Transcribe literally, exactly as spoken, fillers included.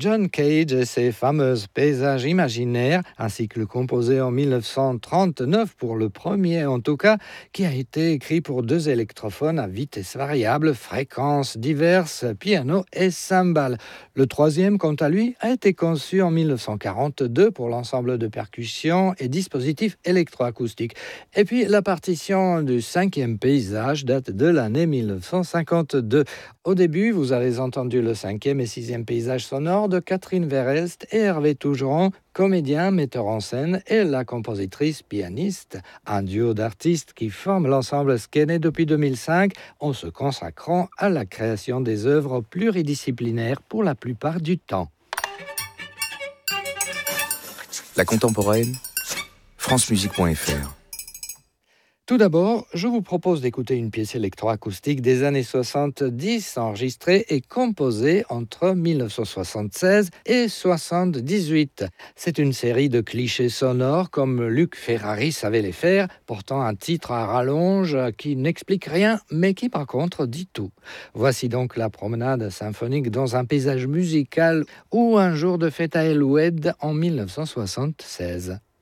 John Cage et ses fameux paysages imaginaires, un cycle composé en dix-neuf cent trente-neuf pour le premier en tout cas, qui a été écrit pour deux électrophones à vitesse variable, fréquences diverses, piano et cymbales. Le troisième, quant à lui, a été conçu en dix-neuf cent quarante-deux pour l'ensemble de percussions et dispositifs électroacoustiques. Et puis la partition du cinquième paysage date de l'année dix-neuf cent cinquante-deux. Au début, vous avez entendu le cinquième et sixième paysage sonore de Catherine Verhelst et Hervé Tougeron, comédien, metteur en scène et la compositrice pianiste, un duo d'artistes qui forment l'ensemble Skene depuis deux mille cinq en se consacrant à la création des œuvres pluridisciplinaires pour la plupart du temps. La contemporaine, francemusique point f r. Tout d'abord, je vous propose d'écouter une pièce électroacoustique des années soixante-dix, enregistrée et composée entre dix-neuf cent soixante-seize et soixante-dix-huit. C'est une série de clichés sonores comme Luc Ferrari savait les faire, portant un titre à rallonge qui n'explique rien, mais qui par contre dit tout. Voici donc la promenade symphonique dans un paysage musical ou un jour de fête à El Oued en dix-neuf cent soixante-seize.